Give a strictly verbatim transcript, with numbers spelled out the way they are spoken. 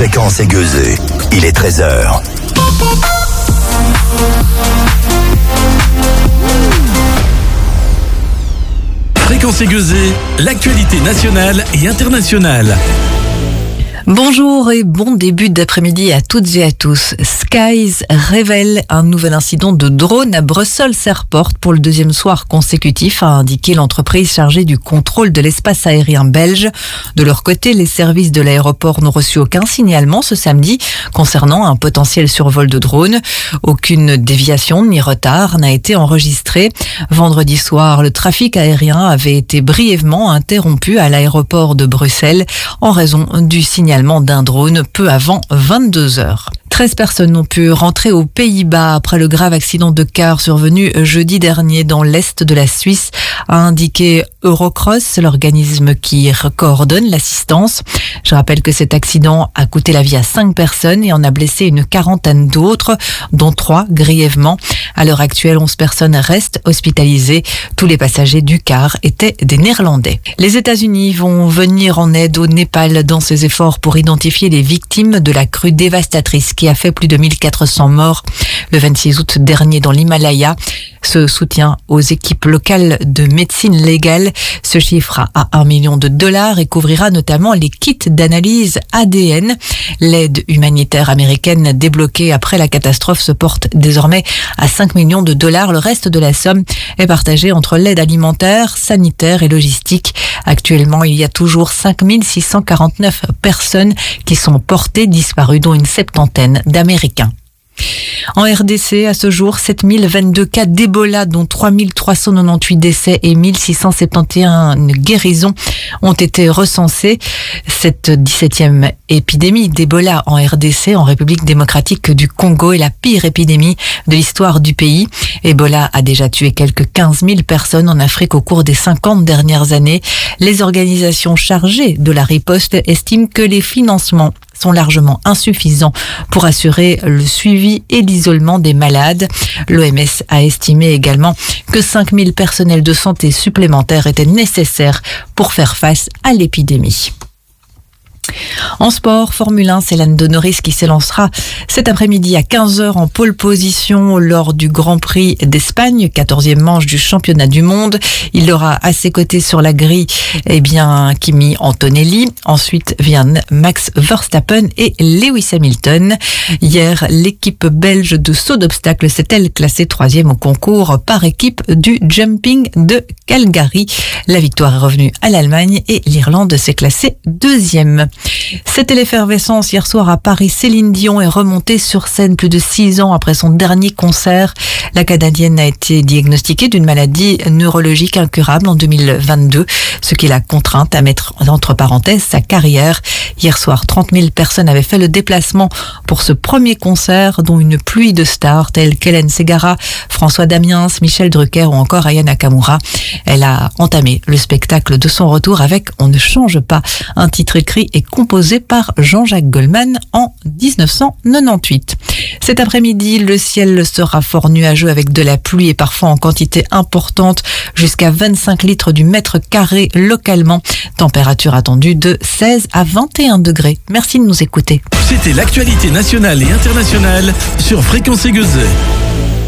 Fréquence Aiguezée. Il est treize heures. Fréquence Aiguezée, l'actualité nationale et internationale. Bonjour et bon début d'après-midi à toutes et à tous. Skies révèle un nouvel incident de drone à Brussels Airport pour le deuxième soir consécutif, a indiqué l'entreprise chargée du contrôle de l'espace aérien belge. De leur côté, les services de l'aéroport n'ont reçu aucun signalement ce samedi concernant un potentiel survol de drone. Aucune déviation ni retard n'a été enregistrée. Vendredi soir, le trafic aérien avait été brièvement interrompu à l'aéroport de Bruxelles en raison du signalement d'un drone peu avant vingt-deux heures. treize personnes ont pu rentrer aux Pays-Bas après le grave accident de car survenu jeudi dernier dans l'est de la Suisse, a indiqué Eurocross, l'organisme qui coordonne l'assistance. Je rappelle que cet accident a coûté la vie à cinq personnes et en a blessé une quarantaine d'autres, dont trois grièvement. À l'heure actuelle, onze personnes restent hospitalisées. Tous les passagers du car étaient des Néerlandais. Les États-Unis vont venir en aide au Népal dans ses efforts pour identifier les victimes de la crue dévastatrice qui a fait plus de mille quatre cents morts le vingt-six août dernier dans l'Himalaya. Ce soutien aux équipes locales de médecine légale se chiffrera à un million de dollars et couvrira notamment les kits d'analyse A D N. L'aide humanitaire américaine débloquée après la catastrophe se porte désormais à cinq millions de dollars. Le reste de la somme est partagée entre l'aide alimentaire, sanitaire et logistique. Actuellement, il y a toujours cinq mille six cent quarante-neuf personnes qui sont portées disparues, dont une septantaine d'Américains. En R D C, à ce jour, sept mille vingt-deux cas d'Ebola, dont trois mille trois cent quatre-vingt-dix décès et mille six cent soixante et onze guérisons ont été recensées. Cette dix-septième épidémie d'Ebola en R D C, en République démocratique du Congo, est la pire épidémie de l'histoire du pays. Ebola a déjà tué quelques quinze mille personnes en Afrique au cours des cinquante dernières années. Les organisations chargées de la riposte estiment que les financements sont largement insuffisants pour assurer le suivi et l'isolement des malades. L'O M S a estimé également que cinq mille personnels de santé supplémentaires étaient nécessaires pour faire face à l'épidémie. En sport, Formule un, c'est Lando Norris qui s'élancera cet après-midi à quinze heures en pole position lors du Grand Prix d'Espagne, quatorzième manche du championnat du monde. Il aura à ses côtés sur la grille, eh bien, Kimi Antonelli. Ensuite viennent Max Verstappen et Lewis Hamilton. Hier, l'équipe belge de saut d'obstacles s'est-elle classée troisième au concours par équipe du jumping de Calgary. La victoire est revenue à l'Allemagne et l'Irlande s'est classée deuxième. C'était l'effervescence hier soir à Paris. Céline Dion est remontée sur scène plus de six ans après son dernier concert. La Canadienne a été diagnostiquée d'une maladie neurologique incurable en deux mille vingt-deux, ce qui l'a contrainte à mettre entre parenthèses sa carrière. Hier soir, trente mille personnes avaient fait le déplacement pour ce premier concert, dont une pluie de stars telles qu'Hélène Ségara, François Damiens, Michel Drucker ou encore Aya Nakamura. Elle a entamé le spectacle de son retour avec « On ne change pas », un titre écrit et composé par Jean-Jacques Goldman en dix-neuf cent quatre-vingt-huit. Cet après-midi, le ciel sera fort nuageux avec de la pluie et parfois en quantité importante, jusqu'à vingt-cinq litres du mètre carré localement. Température attendue de seize à vingt et un degrés. Merci de nous écouter. C'était l'actualité nationale et internationale sur Fréquence Aiguezée.